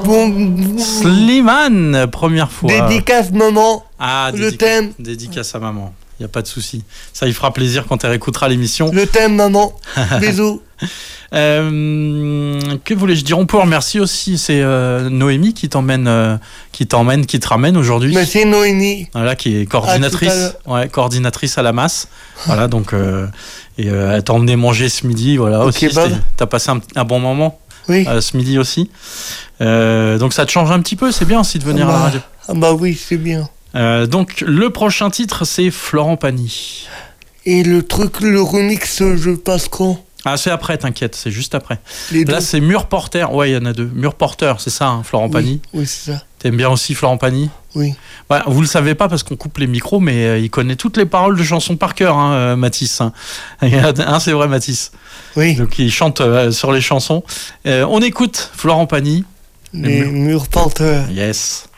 Bon, Slimane, première fois. dédicace maman. Ah, Le thème. Dédicace à maman. Il n'y a pas de souci. Ça lui fera plaisir quand elle écoutera l'émission. Le thème maman. Bisous. Que voulais-je dire? On peut remercier aussi, c'est Noémie qui te ramène aujourd'hui. Merci Noémie. Voilà, qui est À tout à coordinatrice à la masse. Voilà, donc elle t'a emmené manger ce midi. Voilà, aussi. T'as passé un bon moment. Oui. Ce midi aussi. Donc ça te change un petit peu, c'est bien aussi de venir à la radio. Ah bah oui, c'est bien. Donc le prochain titre, c'est Florent Pagny. Et le remix, je passe quand? Ah, c'est après, t'inquiète, c'est juste après. Les Là, deux. c'est Mur Porter. Ouais, il y en a deux. Mur Porter, c'est ça, hein, Florent Pagny. Oui, c'est ça. T'aimes bien aussi Florent Pagny? Oui. Ouais, vous le savez pas parce qu'on coupe les micros, mais il connaît toutes les paroles de chansons par cœur, hein, Mathis. Hein. C'est vrai, Mathis. Oui. Donc il chante sur les chansons. On écoute Florent Pagny. Les murs porteurs. Yes.